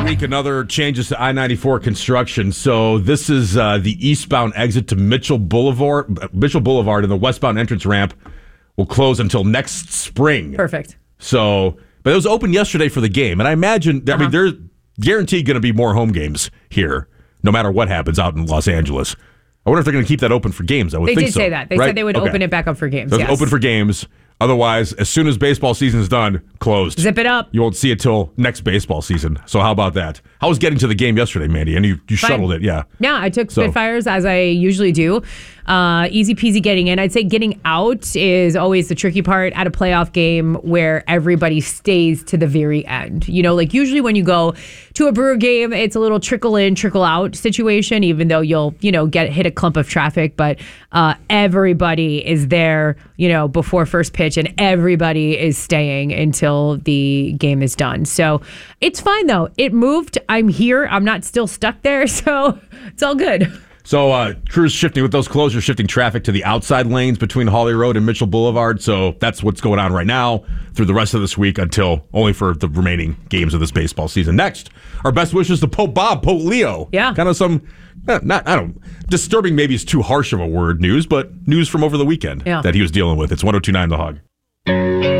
week, another changes to I-94 construction. So this is the eastbound exit to Mitchell Boulevard, and the westbound entrance ramp will close until next spring. Perfect. So, but it was open yesterday for the game, and I imagine, there's guaranteed going to be more home games here, no matter what happens out in Los Angeles. I wonder if they're going to keep that open for games. They did say that. They said they would open it back up for games. So it's open for games. Otherwise, as soon as baseball season is done, closed. Zip it up. You won't see it till next baseball season. So how about that? How was getting to the game yesterday, Mandy? And you shuttled it, yeah. Yeah, I took Spitfires as I usually do. Easy peasy getting in. I'd say getting out is always the tricky part at a playoff game where everybody stays to the very end. You know, like usually when you go to a Brewer game, it's a little trickle in, trickle out situation, even though you'll, hit a clump of traffic. But everybody is there, before first pitch, and everybody is staying until the game is done. So it's fine, though. It moved. I'm here. I'm not still stuck there. So it's all good. So crews shifting with those closures, shifting traffic to the outside lanes between Hawley Road and Mitchell Boulevard. So that's what's going on right now through the rest of this week until only for the remaining games of this baseball season. Next, our best wishes to Pope Bob, Pope Leo. Yeah. Kind of some, disturbing maybe is too harsh of a word news, but news from over the weekend that he was dealing with. It's 102.9 The Hog.